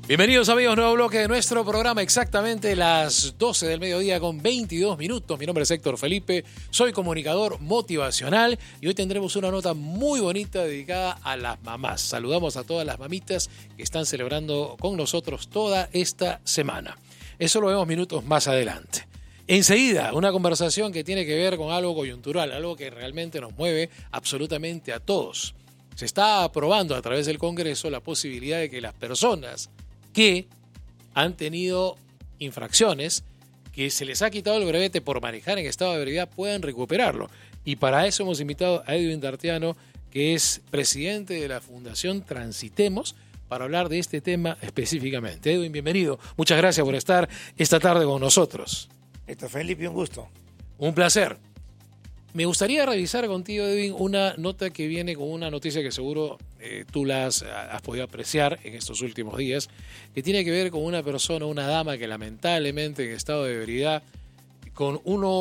Bienvenidos amigos, nuevo bloque de nuestro programa, exactamente las 12 del mediodía con 22 minutos. Mi nombre es Héctor Felipe, soy comunicador motivacional y hoy tendremos una nota muy bonita dedicada a las mamás. Saludamos a todas las mamitas que están celebrando con nosotros toda esta semana. Eso lo vemos minutos más adelante. Enseguida, una conversación que tiene que ver con algo coyuntural, algo que realmente nos mueve absolutamente a todos. Se está aprobando a través del Congreso la posibilidad de que las personas que han tenido infracciones, que se les ha quitado el brevete por manejar en estado de ebriedad, puedan recuperarlo. Y para eso hemos invitado a Edwin D'Arteano, que es presidente de la Fundación Transitemos, para hablar de este tema específicamente. Edwin, bienvenido. Muchas gracias por estar esta tarde con nosotros. Héctor Felipe, un gusto. Un placer. Me gustaría revisar contigo, Edwin, una nota que viene con una noticia que seguro tú la has podido apreciar en estos últimos días, que tiene que ver con una persona, una dama que lamentablemente en estado de ebriedad, con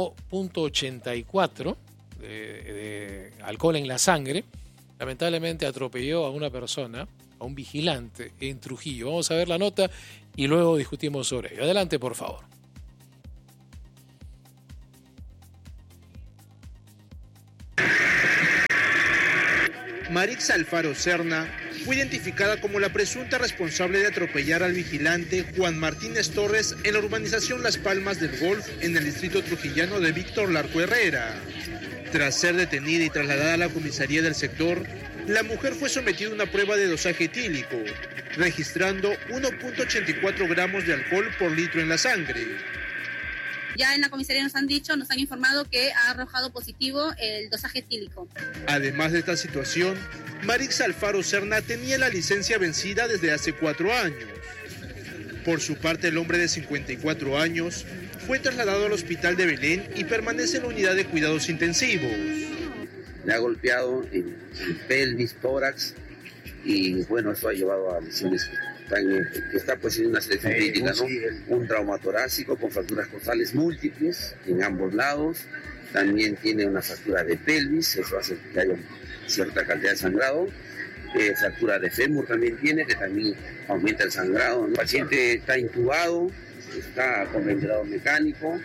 1.84 de alcohol en la sangre, lamentablemente atropelló a una persona, a un vigilante en Trujillo. Vamos a ver la nota y luego discutimos sobre ello. Adelante, por favor. Marixa Alfaro Serna fue identificada como la presunta responsable de atropellar al vigilante Juan Martínez Torres en la urbanización Las Palmas del Golf en el distrito trujillano de Víctor Larco Herrera. Tras ser detenida y trasladada a la comisaría del sector, la mujer fue sometida a una prueba de dosaje etílico, registrando 1.84 gramos de alcohol por litro en la sangre. Ya en la comisaría nos han informado que ha arrojado positivo el dosaje etílico. Además de esta situación, Marixa Alfaro Serna tenía la licencia vencida desde hace 4 años. Por su parte, el hombre de 54 años fue trasladado al hospital de Belén y permanece en la unidad de cuidados intensivos. Le ha golpeado en pelvis, tórax y bueno, eso ha llevado a lesiones que está pues en una selección crítica, ¿no? Un trauma torácico con fracturas costales múltiples en ambos lados, también tiene una fractura de pelvis, eso hace que haya cierta cantidad de sangrado, fractura de fémur también tiene, que también aumenta el sangrado, ¿no? El paciente está intubado, está con ventilador mecánico,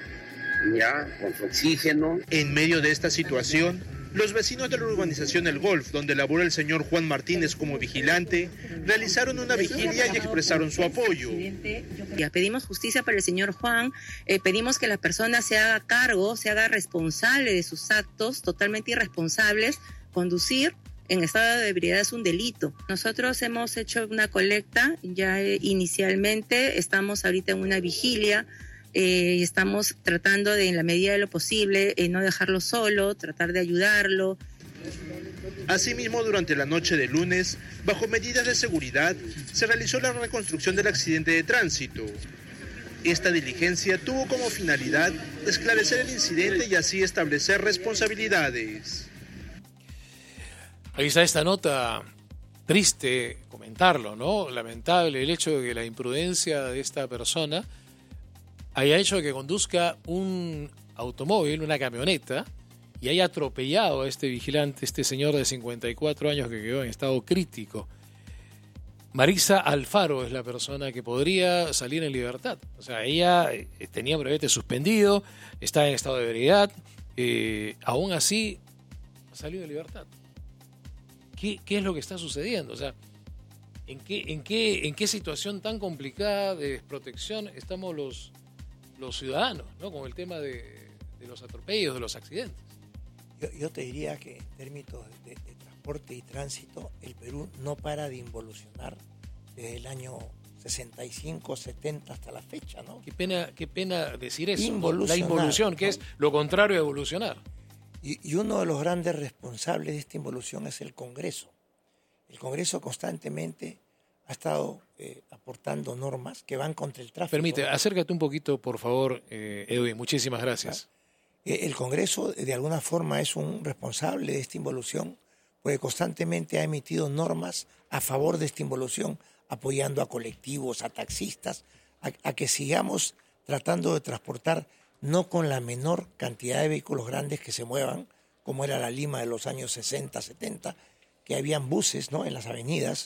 ya con su oxígeno. En medio de esta situación, los vecinos de la urbanización El Golf, donde labora el señor Juan Martínez como vigilante, realizaron una vigilia y expresaron su apoyo. Pedimos justicia para el señor Juan, pedimos que la persona se haga cargo, se haga responsable de sus actos, totalmente irresponsables. Conducir en estado de ebriedad es un delito. Nosotros hemos hecho una colecta, ya inicialmente, estamos ahorita en una vigilia. Estamos tratando de, en la medida de lo posible, no dejarlo solo, tratar de ayudarlo. Asimismo, durante la noche de lunes, bajo medidas de seguridad, se realizó la reconstrucción del accidente de tránsito. Esta diligencia tuvo como finalidad esclarecer el incidente y así establecer responsabilidades. Ahí está esta nota, triste comentarlo, ¿no? Lamentable el hecho de que la imprudencia de esta persona haya hecho que conduzca un automóvil, una camioneta, y haya atropellado a este vigilante, este señor de 54 años que quedó en estado crítico. Marixa Alfaro es la persona que podría salir en libertad. O sea, ella tenía brevete suspendido, está en estado de ebriedad, aún así salió de libertad. ¿Qué es lo que está sucediendo? O sea, ¿en qué situación tan complicada de desprotección estamos los ciudadanos, ¿no? Con el tema de los atropellos, de los accidentes? Yo te diría que en términos de transporte y tránsito, el Perú no para de involucionar desde el año 65, 70 hasta la fecha, ¿no? Qué pena decir eso. Involucionar, la involución, que ¿no? es lo contrario a evolucionar. Y uno de los grandes responsables de esta involución es el Congreso. El Congreso constantemente ha estado aportando normas que van contra el tráfico. Permite, acércate un poquito, por favor, Edwin. Muchísimas gracias. El Congreso, de alguna forma, es un responsable de esta involución, porque constantemente ha emitido normas a favor de esta involución, apoyando a colectivos, a taxistas, a que sigamos tratando de transportar no con la menor cantidad de vehículos grandes que se muevan, como era la Lima de los años 60, 70, que habían buses, ¿no?, en las avenidas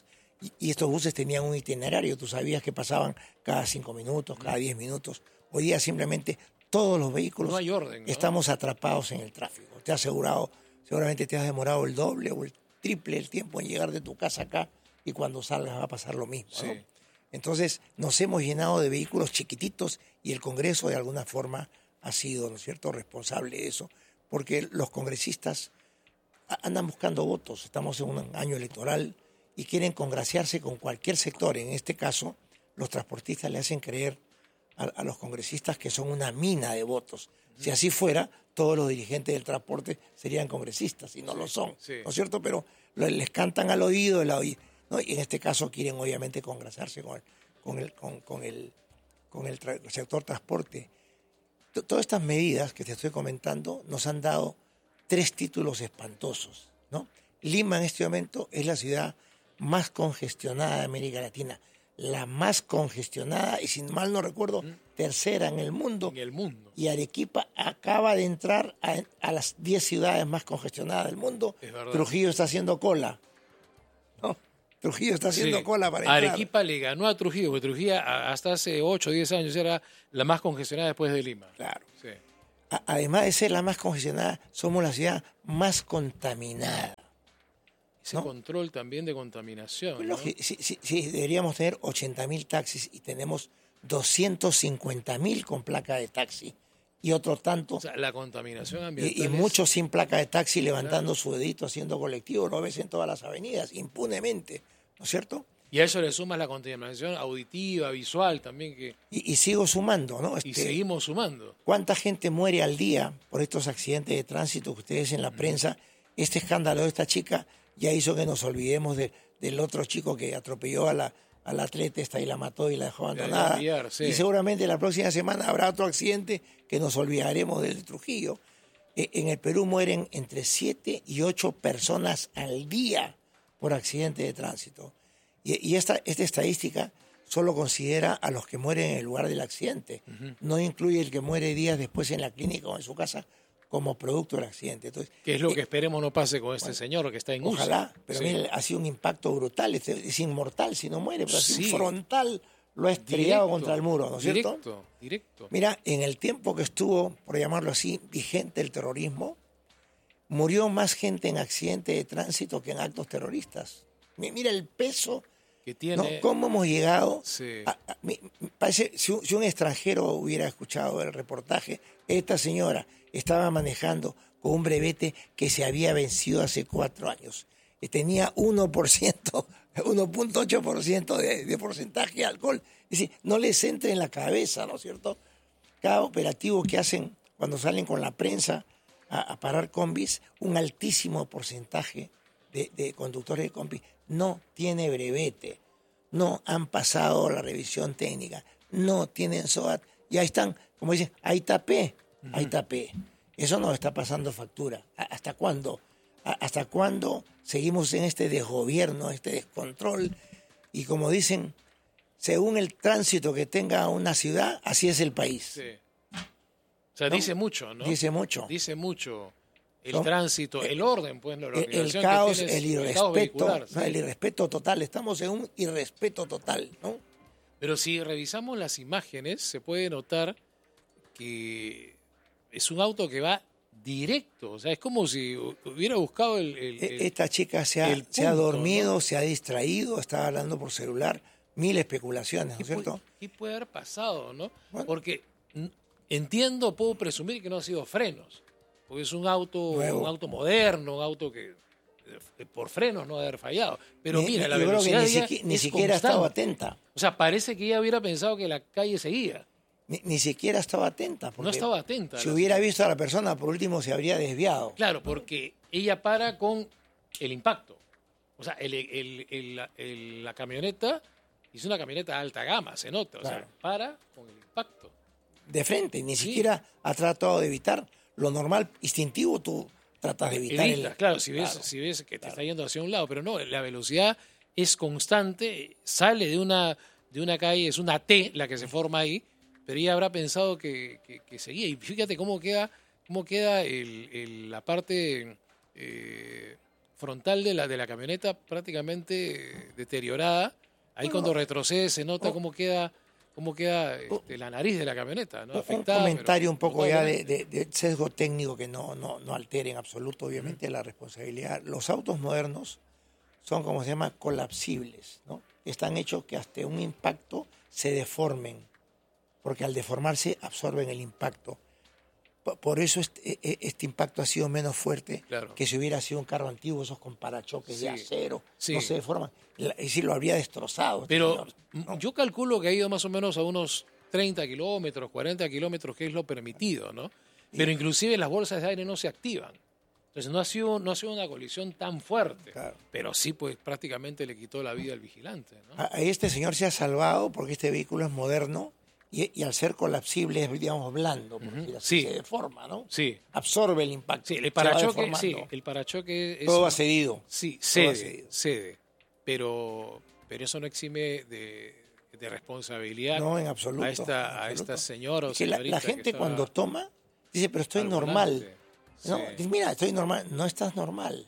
Y estos buses tenían un itinerario, tú sabías que pasaban cada 5 minutos, cada 10 minutos. Hoy día simplemente todos los vehículos No hay orden, ¿no? estamos atrapados en el tráfico. Te has asegurado, seguramente te has demorado el doble o el triple el tiempo en llegar de tu casa acá y cuando salgas va a pasar lo mismo, ¿no? Sí. Entonces nos hemos llenado de vehículos chiquititos y el Congreso de alguna forma ha sido, ¿no es cierto?, responsable de eso, porque los congresistas andan buscando votos. Estamos en un año electoral y quieren congraciarse con cualquier sector. En este caso, los transportistas le hacen creer a los congresistas que son una mina de votos. Si así fuera, todos los dirigentes del transporte serían congresistas y no lo son, sí. ¿no es cierto? Pero les cantan al oído, ¿no? Y en este caso quieren obviamente congraciarse con el sector transporte. Todas estas medidas que te estoy comentando nos han dado 3 títulos espantosos, ¿no? Lima en este momento es la ciudad más congestionada de América Latina, la más congestionada y, si mal no recuerdo, tercera en el mundo. En el mundo. Y Arequipa acaba de entrar a las 10 ciudades más congestionadas del mundo. Es verdad. Trujillo está haciendo cola. ¿No? Trujillo está haciendo Sí. cola para entrar. Arequipa le ganó a Trujillo, porque Trujillo hasta hace 8 o 10 años era la más congestionada después de Lima. Claro. Sí. Además de ser la más congestionada, somos la ciudad más contaminada. Ese ¿No? control también de contaminación. Pues ¿no? sí, deberíamos tener 80.000 taxis y tenemos 250.000 con placa de taxi y otro tanto. O sea, la contaminación ambiental. Y es- muchos sin placa de taxi levantando su dedito haciendo colectivo, lo ves en todas las avenidas, impunemente, ¿no es cierto? Y a eso le sumas la contaminación auditiva, visual también, Y sigo sumando, ¿no? y seguimos sumando. ¿Cuánta gente muere al día por estos accidentes de tránsito que ustedes en la prensa? Este escándalo de esta chica ya hizo que nos olvidemos del otro chico que atropelló a la atleta esta y la mató y la dejó abandonada. Villar, sí. Y seguramente la próxima semana habrá otro accidente que nos olvidaremos del de Trujillo. En el Perú mueren entre 7 y 8 personas al día por accidente de tránsito. Y esta estadística solo considera a los que mueren en el lugar del accidente. No incluye el que muere días después en la clínica o en su casa como producto del accidente. Entonces, Que es lo que esperemos no pase con este señor que está en UCI. ojalá, pero Sí. mire, ha sido un impacto brutal. Es inmortal si no muere, pero así Sí. frontal lo ha estrellado contra el muro, ¿no es cierto? Directo. Mira, en el tiempo que estuvo, por llamarlo así, vigente el terrorismo, murió más gente en accidentes de tránsito que en actos terroristas. Mira el peso, Que ¿no? tiene... ¿Cómo hemos llegado? Sí. Parece, si un extranjero hubiera escuchado el reportaje, esta señora estaba manejando con un brevete que se había vencido hace 4 años. Tenía 1%, 1.8% de porcentaje de alcohol. Es decir, no les entre en la cabeza, ¿no es cierto? Cada operativo que hacen cuando salen con la prensa a parar combis, un altísimo porcentaje de conductores de combis no tiene brevete, no han pasado la revisión técnica, no tienen SOAT, y ahí están, como dicen, ahí tapé. Eso nos está pasando factura. ¿Hasta cuándo? ¿Hasta cuándo seguimos en este desgobierno, este descontrol? Y como dicen, según el tránsito que tenga una ciudad, así es el país. Sí. O sea, ¿No? dice mucho, ¿no? Dice mucho. Dice mucho. El Son- tránsito, el orden, pues, la El organización caos, que tienes, el caos irrespeto, vehicular, no, sí. el irrespeto total. Estamos en un irrespeto total, ¿no? Pero si revisamos las imágenes, se puede notar que es un auto que va directo. O sea, es como si hubiera buscado Esta chica se ha punto, dormido, ¿no? se ha distraído, estaba hablando por celular, mil especulaciones, ¿no es cierto? ¿Qué puede haber pasado, no? Bueno. Porque entiendo, puedo presumir que no ha sido frenos. Porque es un auto moderno, un auto que por frenos no debe haber fallado. Pero mira, la yo creo velocidad que de ella ni es siquiera estaba constante. atenta. O sea, parece que ella hubiera pensado que la calle seguía. Ni siquiera estaba atenta. Porque No estaba atenta. Si hubiera visto a la persona, por último se habría desviado. Claro, porque ella para con el impacto. O sea, la camioneta es una camioneta de alta gama, se nota. O Claro. sea, para con el impacto. De frente, ni Sí. siquiera ha tratado de evitar. Lo normal, instintivo, tú tratas de evitar. Evitas, claro, si ves que te está yendo hacia un lado, pero no, la velocidad es constante, sale de una calle, es una T la que se forma ahí, pero ella habrá pensado que seguía. Y fíjate cómo queda la parte frontal de la camioneta prácticamente deteriorada. Ahí cuando retrocede se nota cómo queda la nariz de la camioneta, ¿no? Afectada, un comentario un poco ya notablemente. de sesgo técnico que no altere en absoluto, obviamente, la responsabilidad. Los autos modernos son, como se llama, colapsibles, ¿no? Están hechos que hasta un impacto se deformen, porque al deformarse absorben el impacto. Por eso este impacto ha sido menos fuerte que si hubiera sido un carro antiguo, esos con parachoques de acero, no se deforman. Es decir, lo habría destrozado. Pero yo calculo que ha ido más o menos a unos 30 kilómetros, 40 kilómetros, que es lo permitido, ¿no? Pero inclusive las bolsas de aire no se activan. Entonces no ha sido una colisión tan fuerte, pero sí, pues prácticamente le quitó la vida al vigilante, ¿no? A este señor se ha salvado porque este vehículo es moderno y al ser colapsible es, digamos, blando, porque se deforma, ¿no? Sí. Absorbe el impacto. Sí, el parachoque es... Todo va cedido. Sí, cede. Pero eso no exime de responsabilidad. No, en absoluto. A esta señora o señorita. La gente cuando toma dice, pero estoy normal. No, dice, mira, estoy normal. No estás normal.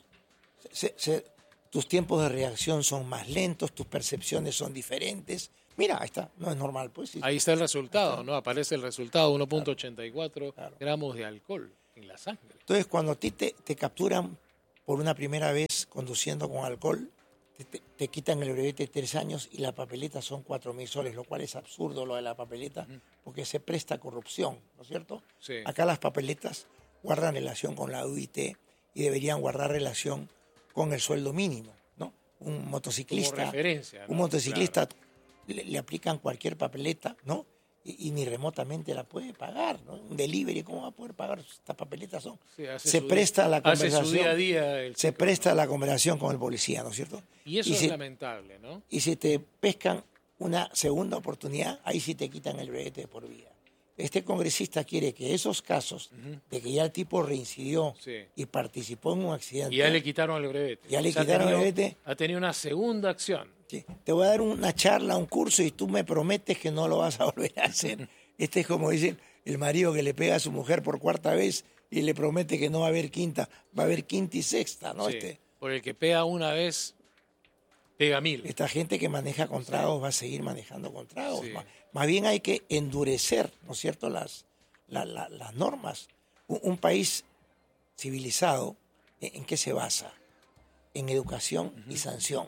Tus tiempos de reacción son más lentos, tus percepciones son diferentes. Mira, ahí está, no es normal. Pues, sí. Ahí está el resultado, ¿no? Aparece el resultado, 1.84 gramos de alcohol en la sangre. Entonces, cuando a ti te capturan por una primera vez conduciendo con alcohol, te quitan el brevete de 3 años y la papeleta son 4.000 soles, lo cual es absurdo lo de la papeleta, porque se presta a corrupción, ¿no es cierto? Sí. Acá las papeletas guardan relación con la UIT y deberían guardar relación con el sueldo mínimo, ¿no? Un motociclista, como referencia, ¿no? Un motociclista le aplican cualquier papeleta, ¿no? Y ni remotamente la puede pagar, ¿no? Un delivery, ¿cómo va a poder pagar? Estas papeletas son. Sí, se presta a la conversación. Hace su día a día. Se presta a la conversación con el policía, ¿no es cierto? Y eso es lamentable, ¿no? Y si te pescan una segunda oportunidad, ahí sí te quitan el brevete de por vida. Este congresista quiere que esos casos de que ya el tipo reincidió y participó en un accidente. Y ya le quitaron el brevete. Ya le quitaron el brevete. Ha tenido una segunda acción. Sí. Te voy a dar una charla, un curso y tú me prometes que no lo vas a volver a hacer. Este es como dicen el marido que le pega a su mujer por 4ª vez y le promete que no va a haber quinta, va a haber quinta y sexta, ¿no? Sí. Por el que pega una vez, pega 1000. Esta gente que maneja con tragos va a seguir manejando con tragos. Sí. Más bien hay que endurecer, ¿no es cierto?, las normas. Un país civilizado, ¿en qué se basa? En educación y sanción.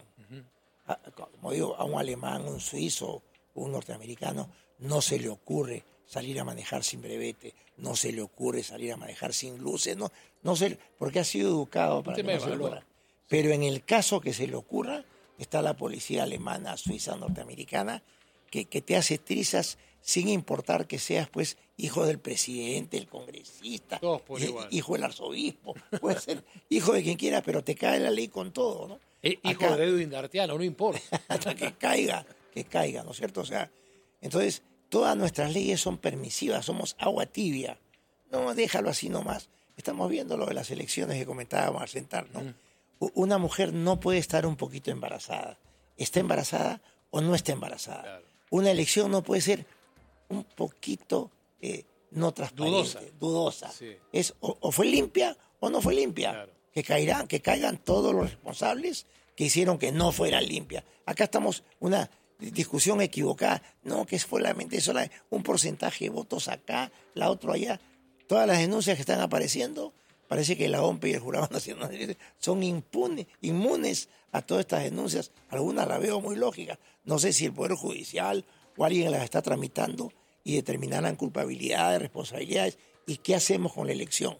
Como digo, a un alemán, un suizo, un norteamericano, no se le ocurre salir a manejar sin brevete, no se le ocurre salir a manejar sin luces, porque ha sido educado para que no se le ocurra. Pero en el caso que se le ocurra, está la policía alemana, suiza, norteamericana, que te hace trizas sin importar que seas, pues, hijo del presidente, el congresista, hijo del arzobispo, puede ser hijo de quien quiera, pero te cae la ley con todo, ¿no? Hijo de Edwin D'Artiano, no importa. Hasta que caiga, ¿no es cierto? O sea, entonces, todas nuestras leyes son permisivas, somos agua tibia. No, déjalo así nomás. Estamos viendo lo de las elecciones que comentábamos al sentar, ¿no? Una mujer no puede estar un poquito embarazada. ¿Está embarazada o no está embarazada? Claro. Una elección no puede ser un poquito no transparente, dudosa. Sí. Es o fue limpia o no fue limpia. Claro. Que caigan todos los responsables que hicieron que no fuera limpia. Acá estamos una discusión equivocada. No, que es solamente un porcentaje de votos acá, la otra allá. Todas las denuncias que están apareciendo, parece que la OMP y el Jurado Nacional son inmunes a todas estas denuncias. Algunas las veo muy lógicas. No sé si el Poder Judicial o alguien las está tramitando y determinarán culpabilidades, responsabilidades. ¿Y qué hacemos con la elección?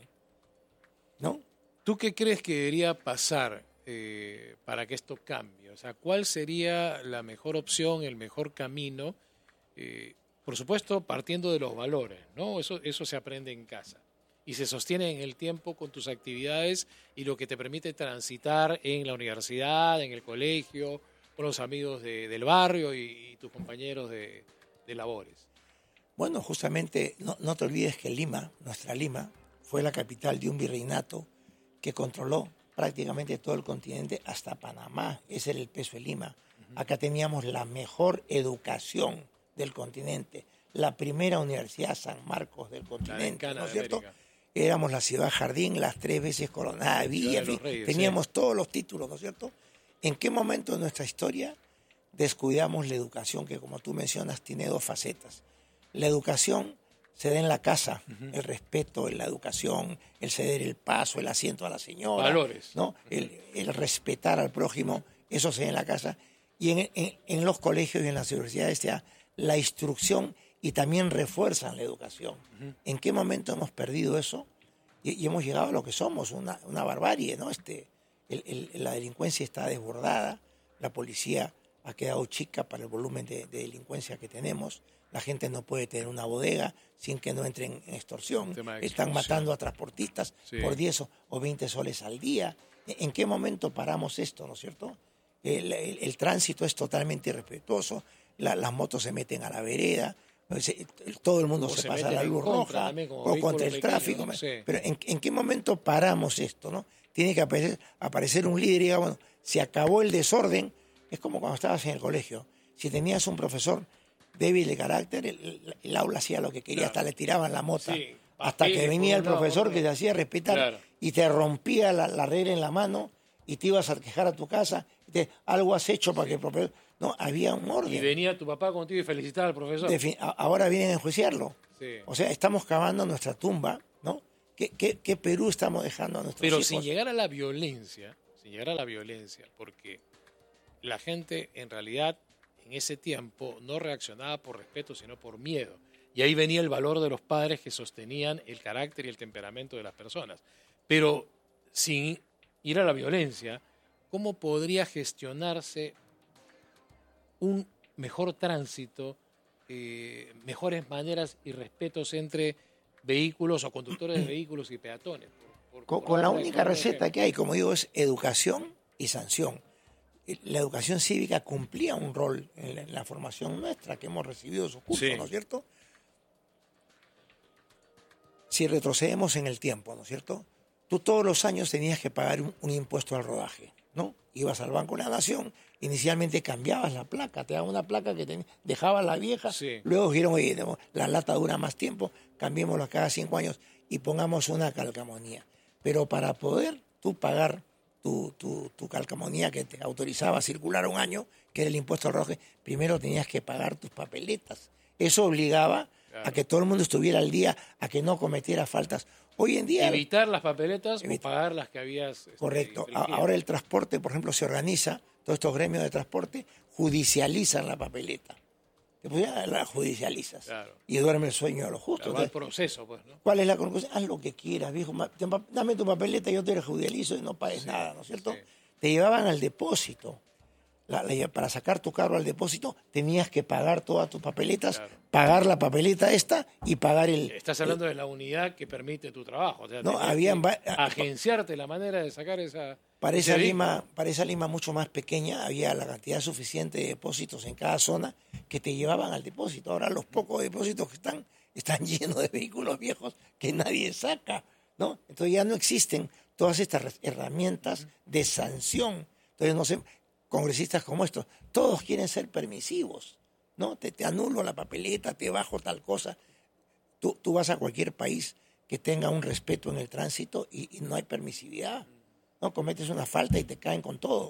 ¿No? ¿Tú qué crees que debería pasar para que esto cambie? O sea, ¿cuál sería la mejor opción, el mejor camino? Por supuesto, partiendo de los valores, ¿no? Eso se aprende en casa y se sostiene en el tiempo con tus actividades y lo que te permite transitar en la universidad, en el colegio, con los amigos del barrio y tus compañeros de labores. Bueno, justamente no te olvides que Lima, nuestra Lima, fue la capital de un virreinato que controló prácticamente todo el continente hasta Panamá. Ese era el peso de Lima. Acá teníamos la mejor educación del continente, la primera universidad San Marcos del continente, ¿no es cierto? éramos la ciudad jardín, las 3 veces coronada de Villa, teníamos todos los títulos, ¿no es cierto? ¿En qué momento de nuestra historia descuidamos la educación, que como tú mencionas tiene 2 facetas? La educación se da en la casa, el respeto, la educación, el ceder el paso, el asiento a la señora. Valores. ¿No? El respetar al prójimo, eso se da en la casa. Y en los colegios y en las universidades se da la instrucción y también refuerzan la educación. ¿En qué momento hemos perdido eso? Y hemos llegado a lo que somos, una barbarie, ¿no? La delincuencia está desbordada, la policía ha quedado chica para el volumen de delincuencia que tenemos, la gente no puede tener una bodega sin que no entren en extorsión, están matando a transportistas por 10 o 20 soles al día. ¿En qué momento paramos esto, no es cierto? El tránsito es totalmente irrespetuoso, las motos se meten a la vereda, todo el mundo se pasa a la luz roja o contra el tráfico, ¿no? Pero ¿en qué momento paramos esto, no? Tiene que aparecer un líder y diga, bueno, se acabó el desorden. Es como cuando estabas en el colegio, si tenías un profesor débil de carácter, el aula hacía lo que quería, hasta le tiraban la mota, hasta que venía el profesor que te hacía respetar y te rompía la regla en la mano y te ibas a quejar a tu casa, algo has hecho para que el profesor... No, había un orden. Y venía tu papá contigo y felicitaba al profesor. Ahora vienen a enjuiciarlo. Sí. O sea, estamos cavando nuestra tumba, ¿no? ¿Qué Perú estamos dejando a nuestros hijos? Pero sin llegar a la violencia, porque la gente en realidad en ese tiempo no reaccionaba por respeto, sino por miedo. Y ahí venía el valor de los padres que sostenían el carácter y el temperamento de las personas. Pero sin ir a la violencia, ¿cómo podría gestionarse un mejor tránsito, mejores maneras y respetos entre vehículos o conductores de vehículos y peatones? Con la única receta que hay, como digo, es educación y sanción. La educación cívica cumplía un rol en la formación nuestra, que hemos recibido su curso, ¿no es cierto? Si retrocedemos en el tiempo, ¿no es cierto? Tú todos los años tenías que pagar un impuesto al rodaje, ¿no? Ibas al Banco de la Nación, inicialmente cambiabas la placa, te daban una placa que dejabas la vieja, luego dijeron, oye, la lata dura más tiempo, cambiémosla cada 5 años y pongamos una calcamonía. Pero para poder tú pagar tu calcamonía que te autorizaba a circular un año, que era el impuesto al rodaje, primero tenías que pagar tus papeletas. Eso obligaba a que todo el mundo estuviera al día, a que no cometiera faltas. Hoy en día... Evitar las papeletas o pagar las que habías... Correcto. Ahora el transporte, por ejemplo, se organiza, todos estos gremios de transporte judicializan la papeleta. Después ya la judicializas. Y duerme el sueño de los justos. Claro, el proceso, pues, ¿no? ¿Cuál es la conclusión? Haz lo que quieras, viejo. Dame tu papeleta y yo te la judicializo y no pagues nada, ¿no es cierto? Te llevaban al depósito. Para sacar tu carro al depósito tenías que pagar todas tus papeletas, pagar la papeleta esta y pagar el... Estás hablando de la unidad que permite tu trabajo. O sea, no, habían... agenciarte la manera de sacar esa... Para esa Lima mucho más pequeña había la cantidad suficiente de depósitos en cada zona que te llevaban al depósito. Ahora los pocos depósitos que están llenos de vehículos viejos que nadie saca, ¿no? Entonces ya no existen todas estas herramientas de sanción. Entonces no sé... Congresistas como estos, todos quieren ser permisivos, ¿no? Te anulo la papeleta, te bajo tal cosa. Tú vas a cualquier país que tenga un respeto en el tránsito y no hay permisividad, ¿no? Cometes una falta y te caen con todo.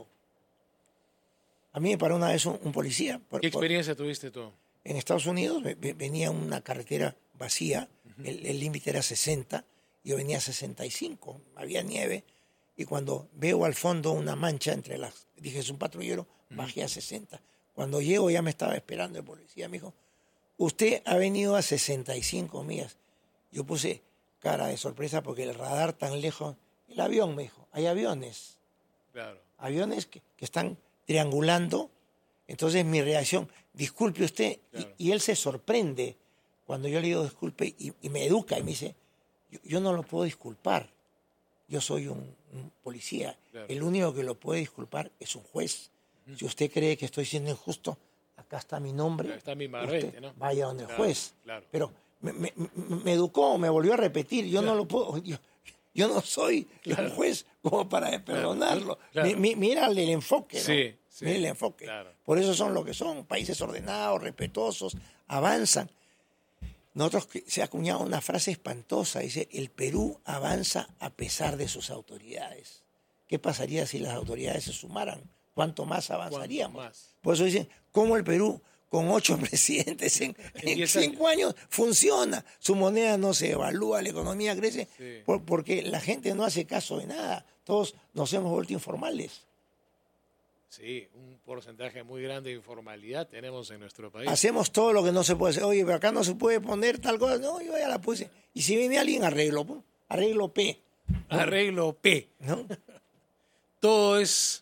A mí me paró una vez un policía. ¿Qué experiencia tuviste tú? En Estados Unidos venía una carretera vacía, el límite era 60, yo venía a 65, había nieve. Y cuando veo al fondo una mancha entre dije, es un patrullero, bajé a 60. Cuando llego ya me estaba esperando el policía, me dijo, usted ha venido a 65 millas. Yo puse cara de sorpresa porque el radar tan lejos, el avión, me dijo, hay aviones. Claro. Aviones que están triangulando. Entonces mi reacción, disculpe usted, claro. y él se sorprende cuando yo le digo disculpe y me educa y me dice, yo no lo puedo disculpar. Yo soy un policía. Claro. El único que lo puede disculpar es un juez. Si usted cree que estoy siendo injusto, acá está mi nombre. Está mi barrete, ¿no? Vaya donde el juez. Claro. Pero me educó, me volvió a repetir. Yo no lo puedo... Yo no soy el juez como para perdonarlo. Claro. Mírale el enfoque, ¿no? Sí. Mira el enfoque. Claro. Por eso son lo que son. Países ordenados, respetuosos, avanzan. nosotros se ha acuñado una frase espantosa, dice, el Perú avanza a pesar de sus autoridades. ¿Qué pasaría si las autoridades se sumaran? ¿Cuánto más avanzaríamos? ¿Cuánto más? Por eso dicen, ¿cómo el Perú, con 8 presidentes en 5 años, funciona? Su moneda no se evalúa, la economía crece, Sí. porque la gente no hace caso de nada. Todos nos hemos vuelto informales. Sí, un porcentaje muy grande de informalidad tenemos en nuestro país. Hacemos todo lo que no se puede hacer. Oye, pero acá no se puede poner tal cosa. No, yo ya la puse. Y si viene alguien, arreglo P. Arreglo P. ¿No? Todo es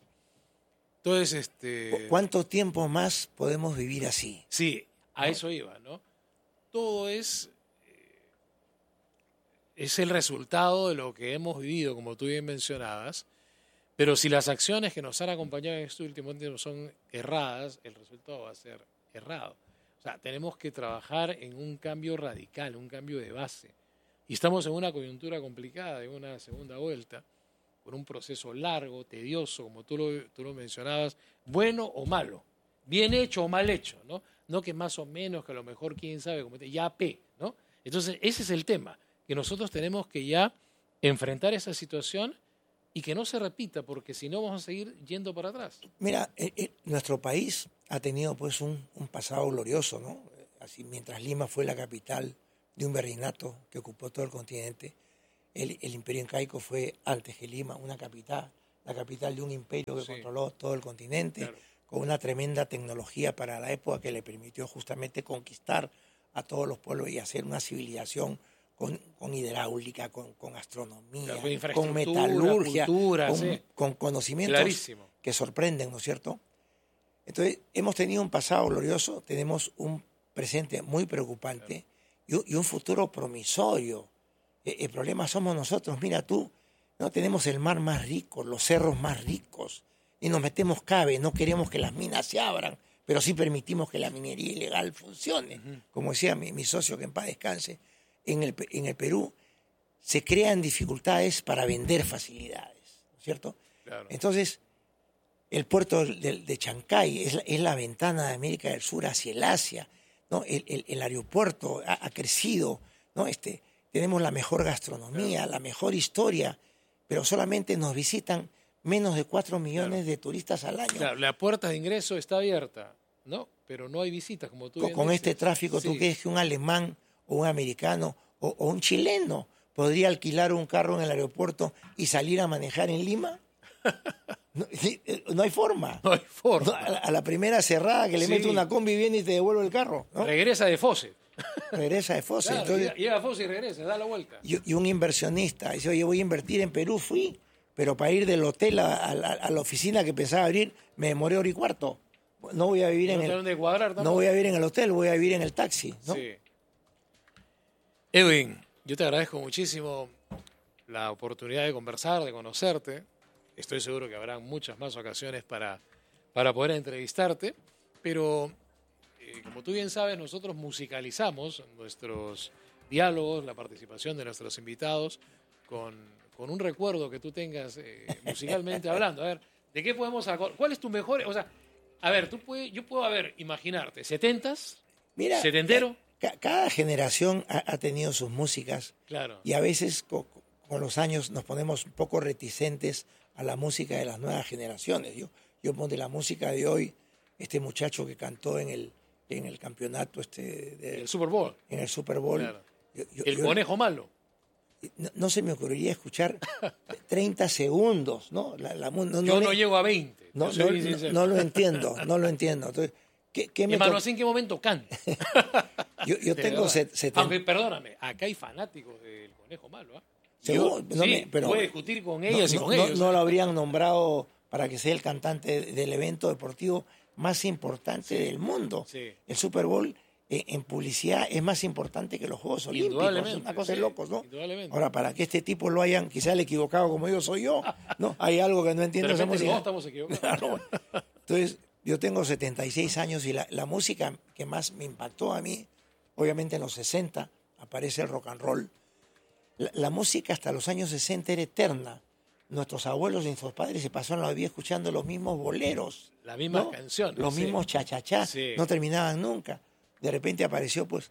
¿Cuánto tiempo más podemos vivir así? Sí, a eso iba, ¿no? Todo es el resultado de lo que hemos vivido, como tú bien mencionabas, pero si las acciones que nos han acompañado en este último tiempo son erradas, el resultado va a ser errado. O sea, tenemos que trabajar en un cambio radical, un cambio de base. Y estamos en una coyuntura complicada, en una segunda vuelta, con un proceso largo, tedioso, como tú lo mencionabas, bueno o malo, bien hecho o mal hecho, ¿no? No que más o menos, que a lo mejor quién sabe, como ya P, ¿no? Entonces, ese es el tema, que nosotros tenemos que ya enfrentar esa situación y que no se repita, porque si no vamos a seguir yendo para atrás. Mira, nuestro país ha tenido pues un pasado glorioso, ¿no? Así, mientras Lima fue la capital de un virreinato que ocupó todo el continente, el imperio incaico fue antes que Lima una capital, la capital de un imperio que Sí. controló todo el continente, Claro. con una tremenda tecnología para la época que le permitió justamente conquistar a todos los pueblos y hacer una civilización con hidráulica, con astronomía, Claro, con con infraestructura, metalurgia, cultura, con, sí. con conocimientos Clarísimo. que sorprenden, ¿no es cierto? Entonces, hemos tenido un pasado glorioso, tenemos un presente muy preocupante y un futuro promisorio. El problema somos nosotros. Mira tú, no tenemos el mar más rico, los cerros más ricos, y nos metemos cabe, no queremos que las minas se abran, pero sí permitimos que la minería ilegal funcione. Como decía mi socio, que en paz descanse, en el Perú se crean dificultades para vender facilidades, ¿no es cierto? Claro. Entonces, el puerto de Chancay es la ventana de América del Sur hacia el Asia, ¿no? El aeropuerto ha crecido, ¿no? Tenemos la mejor gastronomía, la mejor historia, pero solamente nos visitan menos de 4 millones de turistas al año. Claro, la puerta de ingreso está abierta, ¿no? Pero no hay visitas, como tú bien Con dices. este tráfico, ¿tú Sí. crees que un alemán o un americano o un chileno podría alquilar un carro en el aeropuerto y salir a manejar en Lima? No hay forma. No hay forma. No, a la primera cerrada que le Sí. mete una combi, viene y te devuelve el carro, ¿no? Regresa de Fose. Regresa de Fosse. Claro, Entonces, llega a Fose y regresa, da la vuelta. y un inversionista dice, oye, voy a invertir en Perú, fui, pero para ir del hotel a la oficina que pensaba abrir, me demoré hora y cuarto. No voy a vivir No en tiene el, dónde cuadrar no tampoco. voy a vivir en el hotel, voy a vivir en el taxi, ¿no? Sí. Edwin, yo te agradezco muchísimo la oportunidad de conversar, de conocerte. Estoy seguro que habrá muchas más ocasiones para poder entrevistarte, pero como tú bien sabes, nosotros musicalizamos nuestros diálogos, la participación de nuestros invitados con un recuerdo que tú tengas musicalmente hablando. A ver, ¿de qué podemos acordar? ¿Cuál es tu mejor? O sea, a ver, yo puedo, imaginarte, ¿70s? Mira, ¿Setentero? Cada generación ha tenido sus músicas Claro. y a veces con los años nos ponemos un poco reticentes a la música de las nuevas generaciones. Yo pongo de la música de hoy, este muchacho que cantó en el campeonato El Super Bowl. en el Super Bowl. Claro. Yo- El yo- conejo malo. no se me ocurriría escuchar 30 segundos, ¿no? Yo no llego a 20. no, yo soy bien sincero. no lo entiendo. Entonces, ¿qué me Hermano, to- ¿así en qué momento canta? Yo De tengo verdad. 70. Aunque, perdóname, acá hay fanáticos del conejo malo. ¿Ah? Seguro, Yo, no sí, me- pero- voy a discutir con ellas y con ellos. No lo habrían nombrado para que sea el cantante del evento deportivo más importante del mundo. Sí. El Super Bowl en publicidad es más importante que los Juegos Olímpicos. Indudablemente, Una cosa de sí, locos, ¿no? indudablemente. Ahora, para que este tipo lo hayan, quizá el equivocado como yo soy yo, ¿no? Hay algo que no De entiendo esa repente música. no estamos equivocados. Claro. Entonces, yo tengo 76 años y la música que más me impactó a mí, obviamente en los 60, aparece el rock and roll. La música hasta los años 60 era eterna. Nuestros abuelos y nuestros padres se pasaron la vida escuchando los mismos boleros. Las mismas ¿no? canciones. Los sí. mismos cha-cha-cha. Sí. No terminaban nunca. De repente apareció pues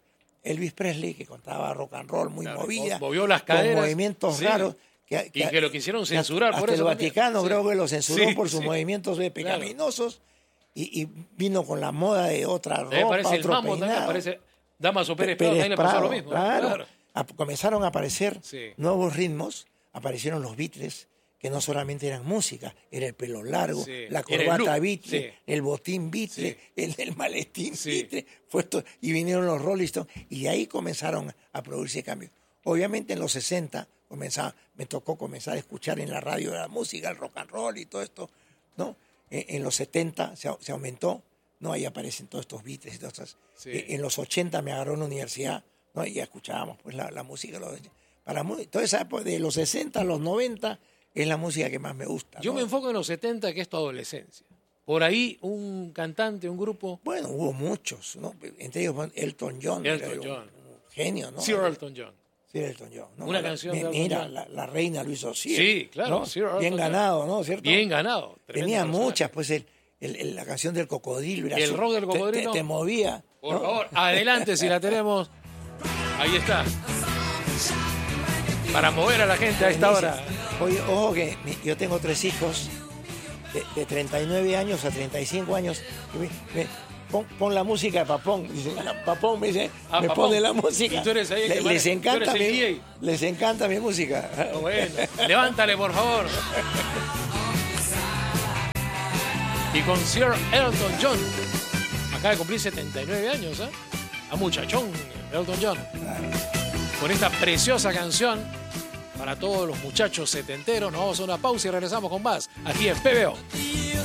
Elvis Presley, que contaba rock and roll muy movida, movió las caderas, con movimientos raros. Que lo quisieron censurar por hasta eso. El Vaticano también. creo que lo censuró por sus sí. movimientos pecaminosos, y vino con la moda de otra ropa, Me parece el otro mambo también, peinado. parece Damaso Pérez Prado, también le pasó lo mismo. Claro. Comenzaron a aparecer Sí. nuevos ritmos, aparecieron los Beatles, que no solamente eran música, era el pelo largo, Sí. la Era el corbata look. Beatle, Sí. el botín Beatle, Sí. el maletín Sí. Beatle, y vinieron los Rolling Stones, y de ahí comenzaron a producirse cambios. Obviamente en los 60 me tocó comenzar a escuchar en la radio la música, el rock and roll y todo esto, ¿no? En los 70 se aumentó, ¿no? Ahí aparecen todos estos Beatles y todas estas. Sí. En los 80 me agarró en la universidad, ¿no? Y ya escuchábamos pues la música. Toda esa época, de los 60 a los 90, es la música que más me gusta. Yo ¿no? me enfoco en los 70, que es tu adolescencia. Por ahí un cantante, un grupo. Bueno, hubo muchos, ¿no? Entre ellos Elton John. Elton John. Un genio, ¿no? Sir Elton John. Sir Elton John, ¿no? Una canción de Elton Mira, John. la reina lo hizo Sir. Sí, claro, ¿no? Sir Elton Bien John. ganado, ¿no? ¿Cierto? Bien ganado. Tremendo Tenía personaje. muchas, pues la canción del cocodrilo. era ¿El así, rock del cocodrilo? Te movía. Por ¿no? favor, adelante si la tenemos. Ahí está. Para mover a la gente a esta hora. Oye, ojo que yo tengo 3 hijos de 39 años a 35 años. Pon la música de Papón. Dice, Papón me dice, me Papón. pone la música. Y tú eres ahí el que les maneja, encanta tú eres el DJ. les encanta mi música. Oh, bueno, levántale, por favor. Y con Sir Elton John. Acaba de cumplir 79 años, ¿eh? A muchachón, Elton John. Con esta preciosa canción para todos los muchachos setenteros. Nos vamos a una pausa y regresamos con más aquí en PBO.